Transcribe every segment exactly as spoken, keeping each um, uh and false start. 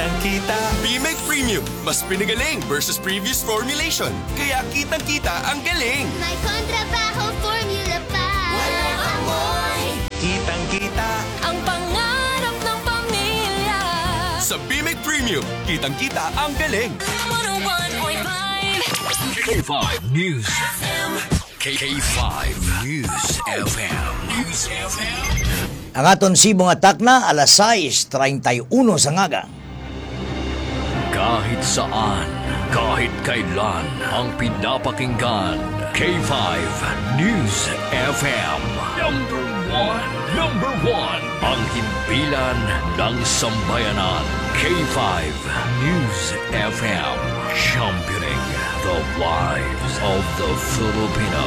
Kitang-kita. B-Mec Premium, mas pinagaling versus previous formulation. Kaya kitang-kita ang galing. May kontrabaho formula pa. Walang amoy. Kitang-kita. Ang pangarap ng pamilya. Sa B-Mec Premium, kitang-kita ang galing. one oh one point five K five News F M. K five News F M. News F M. Ang aton sibong atak na alas sais treinta y uno sa ngaga. Kahit saan, kahit kailan, ang pinapakinggan. K five News F M. Number one. Number one. Ang himpilan ng sambayanan. K five News F M. Championing the lives of the Filipino.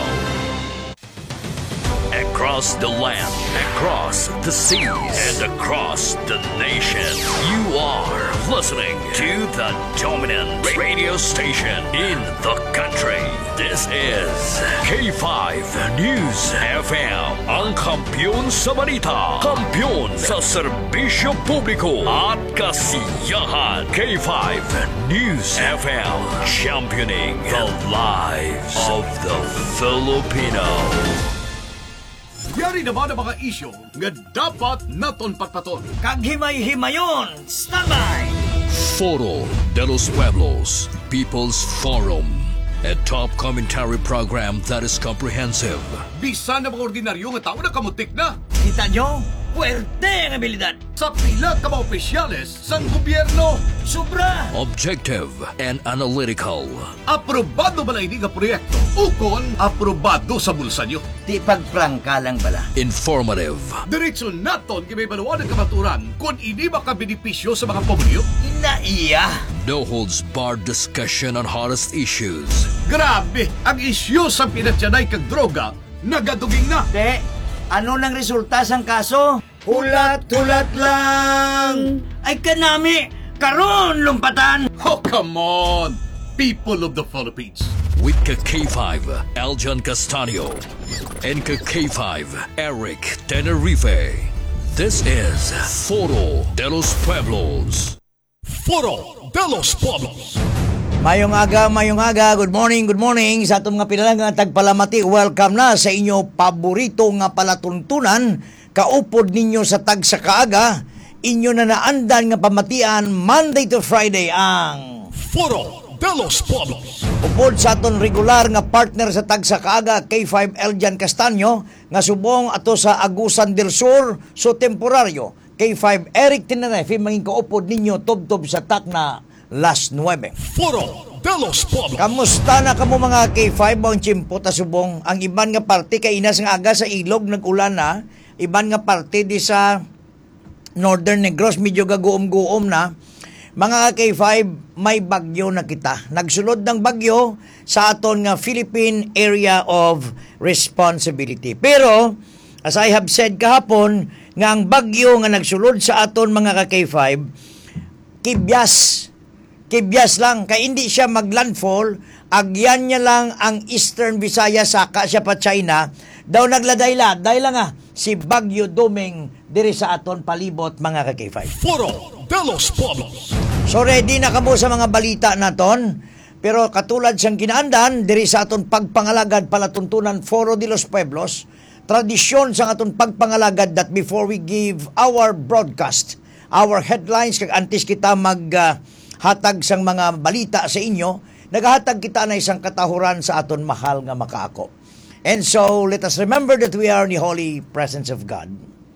Across the land, across the seas, and across the nation, you are listening to the dominant radio station in the country. This is K five News F M, ang kampiyon sa balita, kampiyon sa serbisyo publiko at kasiyahan. K five News F M, championing the lives of the Filipino. Yari naman ang mga isyo nga dapat naton patpaton. Kag himay-himayon, standby! Foro de los Pueblos, People's Forum, a top commentary program that is comprehensive. Bisan na mga ordinaryo nga tao na kamutik na. Kita nyo? Puerte ang abilidad. Sa pila ka mga opisyales sa gobyerno. Sobra! Objective and analytical. Aprobado ba na ini nga proyekto? Ukon, aprobado sa bulsa nyo. Di pagprangka lang bala. Informative. Diretso naton kay may baluan ng kamaturan kung ini makabenepisyo sa mga pamilyo. Inaiya! No holds barred discussion on hottest issues. Grabe! Ang isyo sa pinatyanay kag droga nagaduging na. Te, ano nang resulta sang kaso? Hulat-hulat lang! Ay kanami! Karon lumpatan! Oh, come on! People of the Philippines. With K five, Aljan Castanio. And K five, Eric Tenerife. This is Foro de los Pueblos. Foro de los Pueblos. Mayong aga, mayong aga. Good morning, good morning. Sa atong nga pinalang nga tagpalamati, welcome na sa inyo paborito nga palatuntunan. Kaupod ninyo sa tag sa kaaga. Inyo na naandan nga pamatian Monday to Friday ang Foro de los Pueblos. upod sa aton regular nga partner sa tag sa kaaga, K five Aljan Castanio, nga subong ato sa Agusan del Sur, so temporaryo. K five Eric Tenerife, manging kaupod ninyo tubtob sa tak na Las Nueve. Foro de los Pueblos. Kamusta na kamo mga K five ang chimpo ta subong? Ang iban nga parte kay inas nga aga sa ilog nag-ulan na, iban nga parte di sa Northern Negros medyo gaguom-guom na. Mga K five, may bagyo na kita. Nagsulod ng bagyo sa aton nga Philippine Area of Responsibility. Pero as I have said kahapon, nga ang bagyo nga nagsulod sa aton mga K five, kibyas kibyas lang, kaya hindi siya maglandfall, agyan niya lang ang Eastern Visayas, saka siya pa China, daw nagladayla, dahil lang ah, si Bagyo Duming diri sa aton palibot mga K five. Foro de los Pueblos. So ready na kamo sa mga balita naton, pero katulad siyang kinaandan, diri sa aton pagpangalagad palatuntunan Foro de los Pueblos, tradisyon sa aton pagpangalagad that before we give our broadcast, our headlines, kag antes kita mag uh, hatag sang mga balita sa inyo, naghatag kita na isang katahuran sa aton mahal nga makaako. And so, let us remember that we are in the holy presence of God.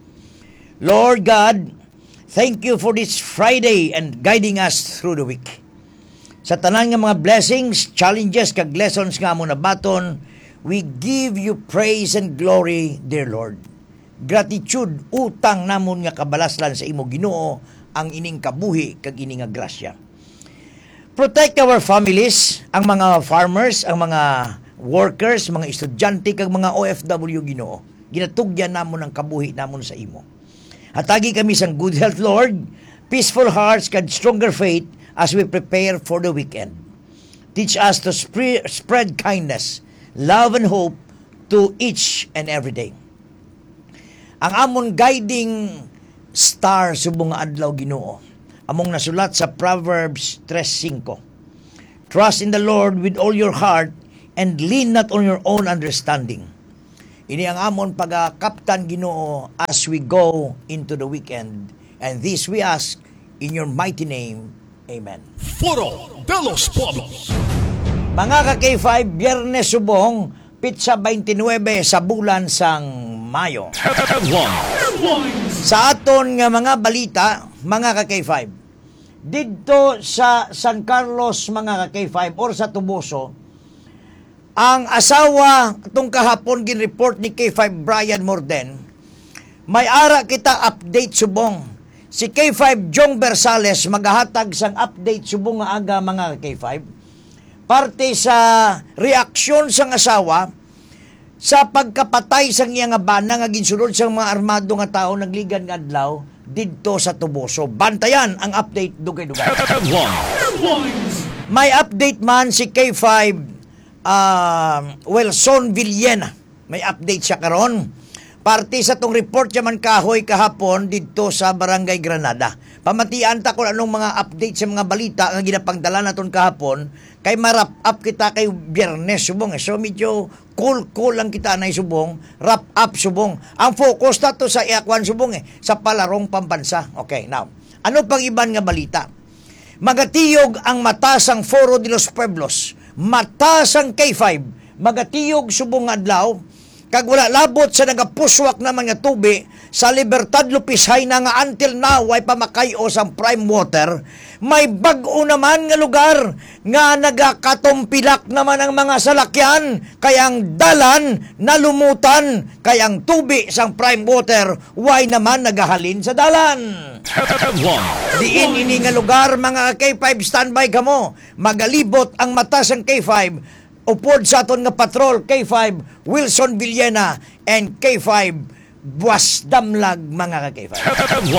Lord God, thank you for this Friday and guiding us through the week. Sa tanan nga mga blessings, challenges, kag lessons nga mo nabaton, we give you praise and glory, dear Lord. Gratitude, utang namon nga kabalaslan sa imo Ginoo, ang ining kabuhi kag ining nga grasya. Protect our families, ang mga farmers, ang mga workers, mga estudyante, kag mga O F W Ginoo. Ginatugyan namon ang kabuhi namon sa imo. Hatagi kami sang good health, Lord, peaceful hearts, kag stronger faith as we prepare for the weekend. Teach us to spre- spread kindness, love, and hope to each and every day. Ang amon guiding star subong nga adlaw Ginoo, Among nasulat sa Proverbs three five. Trust in the Lord with all your heart and lean not on your own understanding. Ini ang amon pagkaptan Ginoo as we go into the weekend. And this we ask in your mighty name. Amen. Foro de los Pueblos. Mga ka-K five, Biyernes Subong, Pitsa twenty-nine sa bulan sang Mayo. Sa aton nga mga balita, mga ka-K five, dito sa San Carlos, mga ka-K five, or sa Tuboso, ang asawa itong kahapon gin-report ni K five Brian Morden, may ara kita update subong. Si K five Jong Bersales maghahatag sang update subong nga aga, mga K five. Parte sa reaksyon sang asawa sa pagkapatay sang iya nga bana nga ginsulod sang mga armado nga tao nagligan nga adlaw didto sa Tuboso. Bantayan ang update dugay-dugay. May update man si K five uh, Wilson Villena. May update siya karon. Parte sa tong report siya man kahoy kahapon didto sa Barangay Granada. Pamatian ta kung anong mga update sa mga balita nga ginapangdala naton kahapon kay marap up kita kay Biyernes subong. So medyo cool-cool lang kita na subong, wrap up subong. Ang focus na to sa iakwan subong eh, sa palarong pambansa. Okay, now, ano pang iban nga balita? Magatiyog ang matasang Foro de los Pueblos, matasang K five, magatiyog subong adlaw, kag wala labot sa nagapuswak naman nga tubi sa Libertad Lupisay na nga until now way pamakayo sang prime water. May bag-o naman nga lugar nga nagakatumpilak naman ang mga salakyan kayang dalan na lumutan kayang tubi sang prime water way naman nagahalin sa dalan. Diin ini nga lugar, mga K five, standby kamo, magalibot ang mata sang K five upod sa aton nga patrol, K five Wilson Villena and K five Buwas Damlag, mga ka-K five.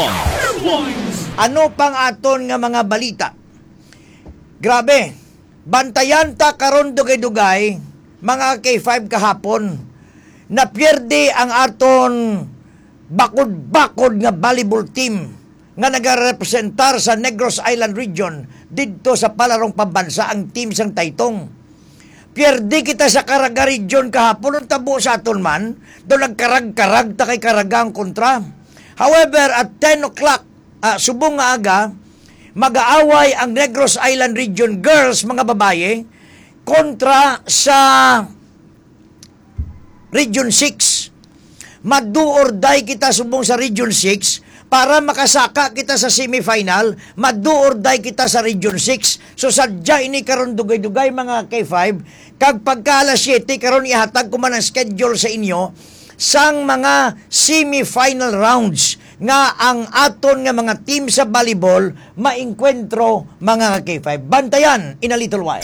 Ano pang aton nga mga balita? Grabe, bantayan ta karon dugay-dugay, mga K five kahapon, na pierde ang aton bakod-bakod nga volleyball team nga nagarepresentar sa Negros Island region didto sa palarong pambansa, ang team sang Taytong. Pierde kita sa Caraga region kahapon, ang tabo sa aton man, doon nagkarag-karag ta kay Caragang kontra. However, at ten o'clock, uh, subong nga aga, mag-aaway ang Negros Island region girls, mga babaye, kontra sa Region six. Madu or die kita subong sa Region six, para makasaka kita sa semifinal, madu or die kita sa Region six. So sadya ini karon dugay-dugay, mga K five, kag pagka alas siyete karon ihatag ko man ang schedule sa inyo sang mga semifinal rounds nga ang aton nga mga team sa volleyball maengkwentro, mga K five. Bantayan in a little while.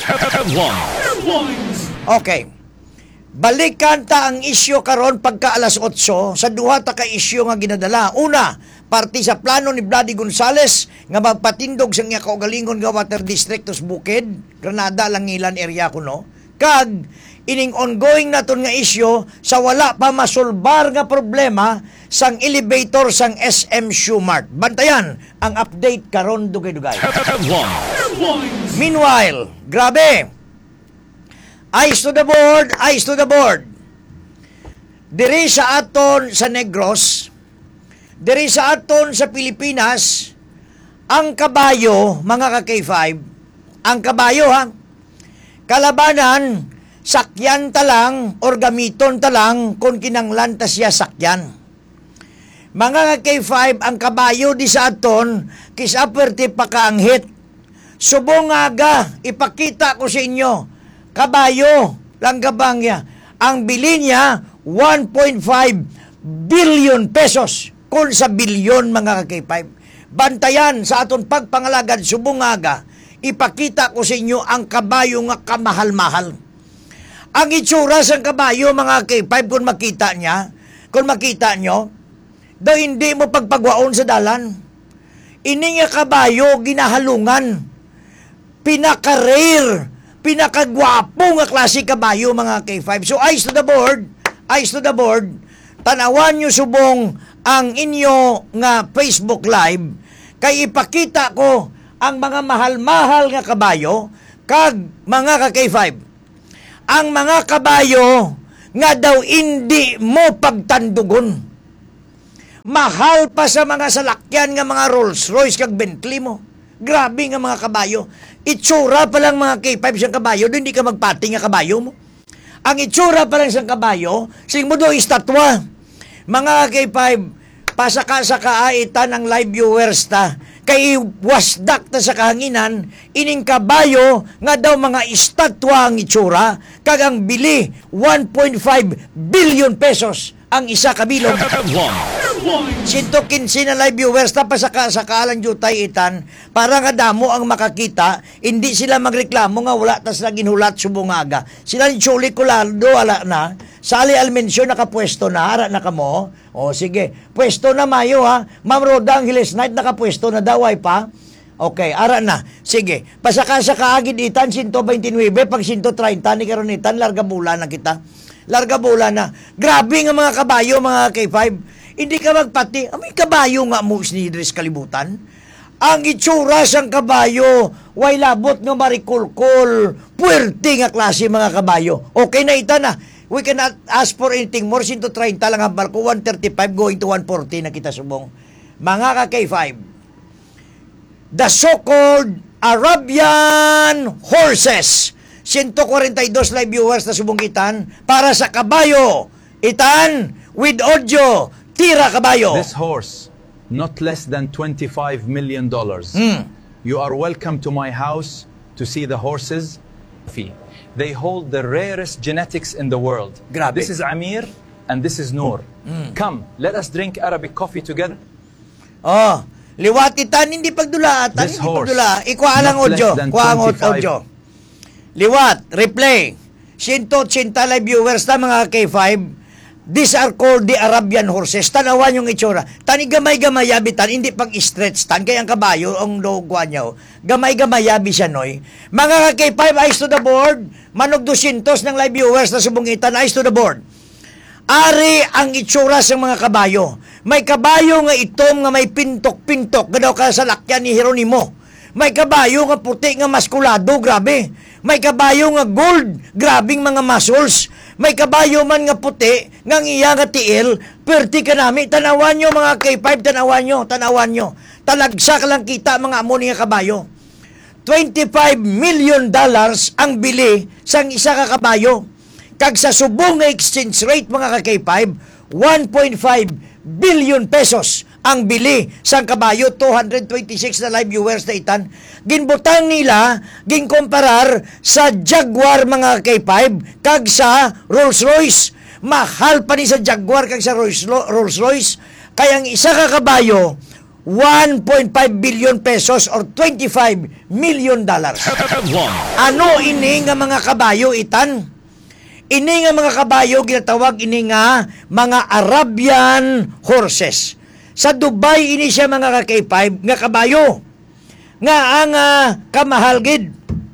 Okay. Balikan ta ang isyu karon pagka alas otso sa duha ta ka isyu nga ginadala. Una, parte sa plano ni Bloody Gonzales nga magpatindog sa iya kaugalingon nga water district sa Bukid, Granada, Langilan area kuno. Kag ining ongoing naton nga isyu sa wala pa masolbar nga problema sang elevator sang S M Shumart. Bantayan ang update karon dugay-dugay. Meanwhile, grabe, eyes to the board, eyes to the board. Diri sa aton sa Negros, diri sa aton sa Pilipinas, ang kabayo, mga ka-K five, ang kabayo ha, kalabanan, sakyan talang or gamiton talang kung kinanglan ta siya sakyan. Mga ka-K five, ang kabayo di sa aton, kisaperte pakaanghit. Subong aga, ipakita ko sa inyo, kabayo, lang gabang niya. Ang bili niya, one point five billion pesos. Kung sa bilyon, mga ka-K five. Bantayan sa aton pagpangalagad, subungaga, ipakita ko sa inyo ang kabayo nga kamahal-mahal. Ang itsura sa kabayo, mga K five, kung makita niya, kung makita nyo, daw hindi mo pagpagwaon sa dalan. Ini nga kabayo, ginahalungan. Pinaka-rare, pinakagwapo nga klase kabayo, mga K five. So, eyes to the board, eyes to the board, tanawan nyo subong ang inyo nga Facebook Live kay ipakita ko ang mga mahal-mahal nga kabayo kag mga ka K five. Ang mga kabayo nga daw hindi mo pagtandugon. Mahal pa sa mga salakyan nga mga Rolls Royce kag Bentley mo. Grabe nga mga kabayo. Itsura pa lang mga K five siyang kabayo, doon hindi ka magpati nga kabayo mo. Ang itsura pa lang siyang kabayo, sing mo do istatwa. Mga K five, pasaka-saka itan ang live viewers ta. Kay wasdak ta sa kahanginan, ining kabayo nga daw mga estatwa ang itsura, kag ang bili one point five billion pesos ang isa kabilog. Sinto kinsi na live viewers ta pasaka-sakalang jutay itan para nga damo ang makakita, hindi sila magreklamo nga wala tas na ginhulat subungaga. Sila ni Chuli Colado wala na, Sally Almencio nakapwesto na, ara na kamo. O sige, pwesto na mayo ha. Ma'am Roda Angeles Knight nakapwesto na daw ay pa. Okay, ara na. Sige, pasaka-saka agid itan one twenty-nine pag one thirty ni karon itan larga bula na kita. Larga bula na. Grabe nga mga kabayo mga K five. Hindi ka magpati. Amoy kabayo nga mo sinidres kalibutan. Ang itsura sang kabayo, way labot nga marikulkul, puwerte nga klase mga kabayo. Okay na ita na. We cannot ask for anything more. one thirty lang ang barko, one thirty-five going to one forty na kita subong. Mga ka K five, the so-called Arabian horses. one forty-two live viewers na subong itan para sa kabayo. Itan with audio. Tira kabayo. This horse, not less than twenty-five million dollars. Mm. You are welcome to my house to see the horses. They hold the rarest genetics in the world. Grabe. This is Amir and this is Noor. Mm. Come, let us drink Arabic coffee together. Oh, liwatitan hindi pagdulaatan, This hindi horse, pagdula. Ikuha lang not less audio, than kuha ang twenty-five. audio. Liwat, replay. one eighty live viewers na mga K five. These are called the Arabian horses. Tanawan yung itsura. Tani gamay-gamay yabi tan, hindi pag-stretch tan. Kaya ang kabayo, ang logwa niya, oh. Gamay-gamay yabi siya, noy. Mga K five, eyes to the board. Manog two hundred ng live viewers na subungitan, eyes to the board. Ari ang itsura sa mga kabayo. May kabayo nga itom nga may pintok-pintok. Gadaw ka sa lakyan ni Jeronimo. May kabayo nga puti nga maskulado, grabe. May kabayo nga gold, grabing mga muscles. May kabayo man nga puti, nga iya nga tiil, perti ka nami. Tanawan nyo mga K five, tanawan nyo, tanawan nyo. Talagsak lang kita mga amo nga kabayo. twenty-five million dollars ang bili sang isa ka kabayo. Kag sa subong nga exchange rate mga ka K five, one point five billion pesos ang bili sang kabayo. Two twenty-six na live viewers na itan. Ginbutang nila, ginkomparar sa Jaguar mga K five kag sa Rolls Royce. Mahal pa ni sa Jaguar kag sa Rolls Royce. Kaya ang isa ka kabayo, one point five billion pesos or twenty-five million dollars. Ano ini nga mga kabayo itan? Ini nga mga kabayo ginatawag ini nga mga Arabian horses. Sa Dubai ini siya mga K five nga kabayo. Nga ang uh, kamahal gid.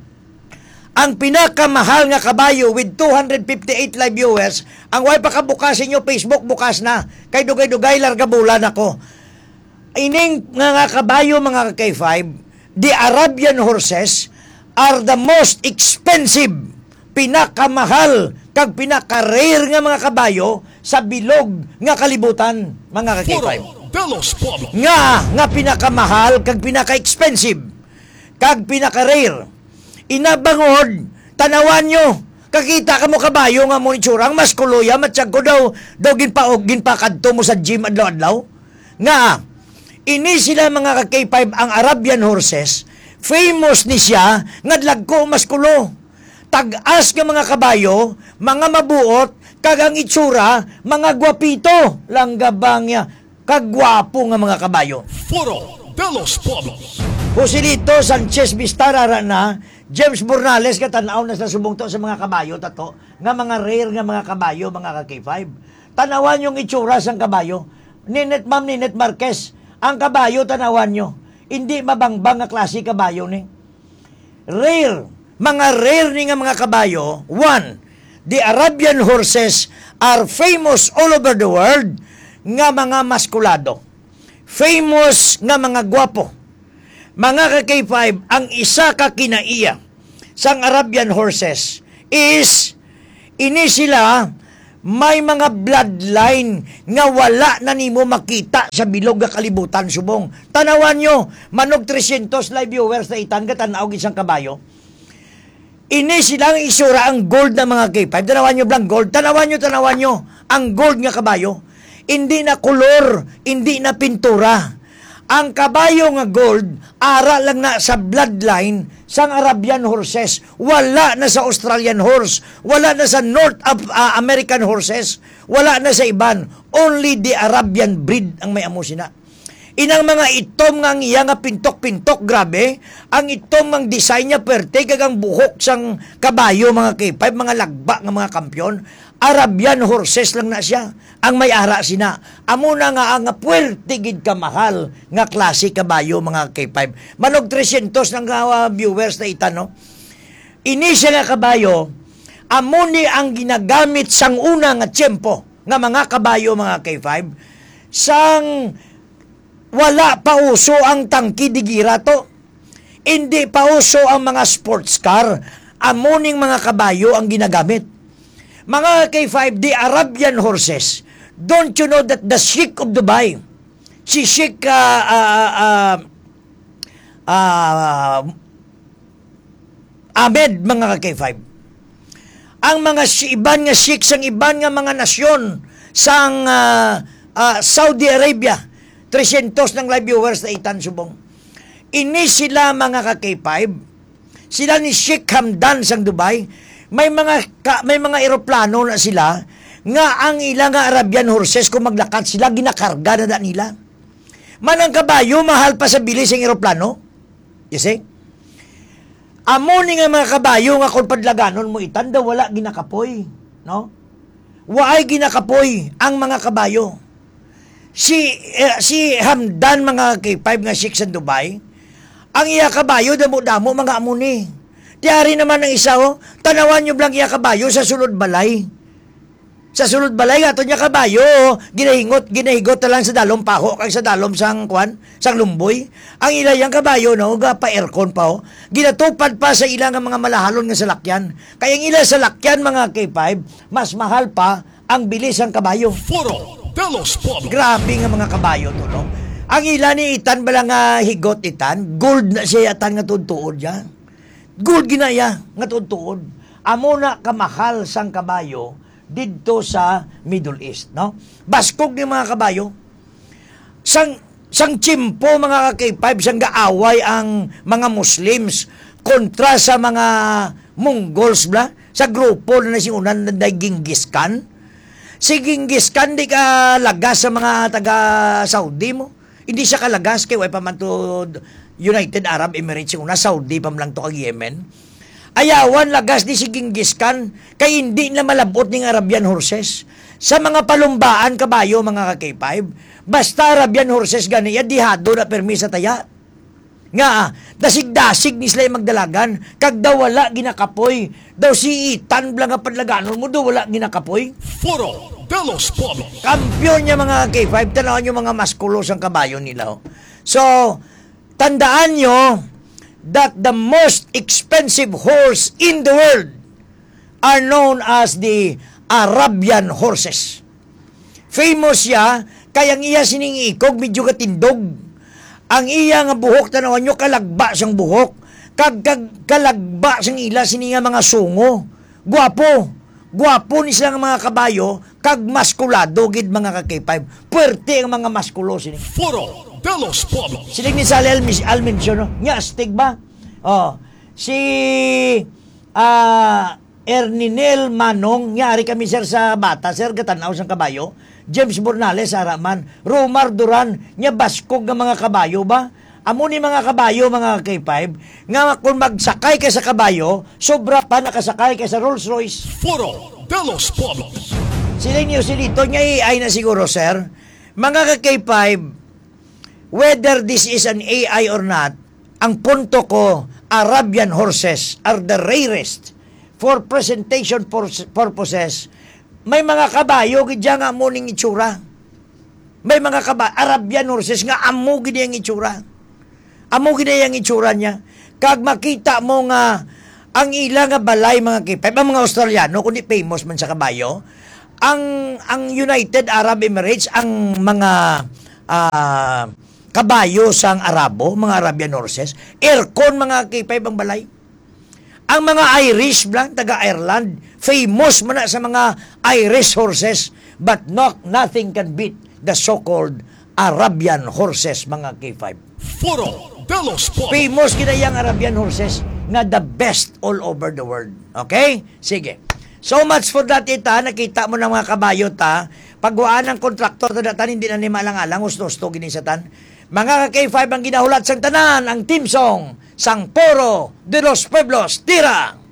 Ang pinakamahal nga kabayo with two fifty-eight live viewers, ang way pa kabukas inyo Facebook bukas na. Kay dugay-dugay larga bulan ako. Ining nga, nga kabayo mga K five, the Arabian horses are the most expensive, pinakamahal kag pinaka-rare nga mga kabayo sa bilog nga kalibutan mga K five. Nga nga pinakamahal kag pinaka-expensive kag pinaka-rare. Inabangod, tanawan nyo. Kakita ka mo kabayo nga mo itsurang mas kuluya, matsyag ko daw, daw ginpaog, ginpakadto mo sa gym adlaw-adlaw. Nga, ini sila mga K five ang Arabian horses, famous ni siya, nga dlagko mas kulo. Tag-as nga mga kabayo, mga mabuot, kagang itsura, mga gwapito, langgabang niya, kagwapo nga mga kabayo. Foro de los Pueblos. Joselito Sanchez Vistarara na, James Bornales katanaw na sa subungto sa mga kabayo tato, nga mga rare nga mga kabayo, mga K five. Tanawan yung itsura sang kabayo. Ninet Ma'am Ninet Marquez, ang kabayo tanawan nyo. Hindi mabangbang nga klase kabayo ni. Rare, mga rare ni nga mga kabayo. One, the Arabian horses are famous all over the world nga mga maskulado. famous nga mga gwapo. Mga ka K five, ang isa ka kinaiya sang Arabian horses is ini sila may mga bloodline nga wala na nimo makita sa bilog nga kalibutan subong. Tanawan nyo, manog three hundred live viewers na itangga tanaw isang kabayo. Ini silang isura ang gold na mga K five. Tanawan nyo blang gold. Tanawan nyo, tanawan nyo ang gold nga kabayo. Hindi na kolor, hindi na pintura. Ang kabayo nga gold, ara lang na sa bloodline sang Arabian horses. Wala na sa Australian horse. Wala na sa North uh, American horses. Wala na sa iban. Only the Arabian breed ang may amo sina. Inang mga itom nga iya nga pintok-pintok, grabe. Ang itom nga design niya perte, kagang buhok sang kabayo, mga K five, mga lagba nga mga kampyon. Arabian horses lang na siya. Ang may ara sina. Amo na nga ang puwerte gid ka mahal nga klase kabayo, mga K five. Manog three hundred ng uh, viewers na itano. Ini siya nga kabayo, amo ni ang ginagamit sang una nga tiyempo nga mga kabayo, mga K five. Sang wala pa uso ang tangki digira to. Hindi pa uso ang mga sports car. Amo ning mga kabayo ang ginagamit. Mga K five, the Arabian horses. Don't you know that the Sheikh of Dubai, si Sheikh uh, uh, uh, uh, Ahmed, mga K five, ang mga iban nga Sheikh sang iban nga mga nasyon sang uh, uh, Saudi Arabia, three hundred ng live viewers na itan subong. Ini sila mga ka K five, sila ni Sheikh Hamdan sang Dubai. May mga ka, may mga eroplano na sila nga ang ilang nga Arabian horses kung maglakad sila ginakarga na da nila. Manang kabayo mahal pa sa bilis ang eroplano. You see? Amo ni nga mga kabayo nga kung padlaganon mo itan daw wala ginakapoy, no? Waay ginakapoy ang mga kabayo. Si eh, si Hamdan, mga K five nga Sheikh sa Dubai, ang iya kabayo damo-damo mga amo ni. Tiyari naman ng isa, oh, tanawan nyo blang iya kabayo sa sulod balay. Sa sulod balay, gato niya kabayo, oh, ginahingot, ginahigot na lang sa dalom paho, kag sa dalom sang kwan, sang lumboy. Ang ilayang kabayo, no, ga pa aircon pa, oh, ginatupad pa sa ilang mga malahalon nga salakyan. Kaya ang ilang salakyan, mga K five, mas mahal pa ang bilis ang kabayo. Foro de los Pueblos. Grabe nga mga kabayo to, no? Ang ilan ni itan balang nga higot itan, gold na siya yatan nga tuntuod yan. Gold ginaya nga tuod-tuod. Amo na kamahal sang kabayo didto sa Middle East, no? Baskog ni mga kabayo. Sang sang chimpo, mga K five, sang gaaway ang mga Muslims kontra sa mga Mongols bla sa grupo na nasiunan na Genghis Khan. Si Genghis Khan di ka lagas sa mga taga Saudi mo. Hindi siya kalagas kay way pa man to United Arab Emirates, una Saudi pam lang to kag Yemen. Ayawan lagas ni si Genghis Khan kay hindi na malabot ning Arabian horses. Sa mga palumbaan kabayo, mga K five, basta Arabian horses ganiya dihado na permi sa taya. Nga, dasig-dasig ni sila magdalagan, kag daw wala ginakapoy. Daw si Itan blang nga padlaganon mo, daw wala ginakapoy. Foro de los Pueblos. Kampiyon niya, mga K five, tanawan nyo mga maskulos ang kabayo nila. Oh. So, tandaan nyo that the most expensive horse in the world are known as the Arabian horses. Famous siya, kayang iya sining ikog, medyo katindog. Ang iya nga buhok, tanawan nyo, kalagba siyang buhok. Kag, kag kalagba siyang ila, sininga mga sungo. Guwapo. Guwapo ni silang mga kabayo, kag maskulado, gid mga ka K five. Puwerte ang mga maskulo sining. Foro de los Pueblos. Sinig ni Sally Almencio, no? Nya, astig ba? Oh, si uh, Erninel Manong, nyari kami sir sa bata, sir, katanaw sang kabayo. James Bornales, Araman. Romar Duran, nya baskog ng mga kabayo ba? Amo ni mga kabayo, mga K five, nga kung magsakay ka sa kabayo, sobra pa nakasakay ka sa Rolls Royce. Foro de los Pueblos. Sila niyo silito niya A I na siguro, sir. Mga K five, whether this is an A I or not, ang punto ko, Arabian horses are the rarest for presentation purposes. May mga kabayo, kidya nga mo ning itsura. May mga kaba, Arabian horses nga amo gid ang itsura. Amo gid ang itsura niya. Kag makita mo nga ang ilang nga balay mga kipay, ang mga Australiano kundi famous man sa kabayo, ang ang United Arab Emirates ang mga uh, kabayo sang Arabo, mga Arabian horses, aircon mga kipay bang balay. Ang mga Irish blang taga Ireland, famous man na sa mga Irish horses, but not nothing can beat the so-called Arabian horses mga K five. Foro de los Polos. Famous kinayang Arabian horses nga the best all over the world. Okay? Sige. So much for that ita. Nakita mo ng mga kabayo ta. Pagwaan ng kontraktor ta datan, hindi na ni malang-alang. Gusto-gusto ginisatan. Mga K five ang ginahulat sang tanan, ang team song, sang Foro de los Pueblos. Tira!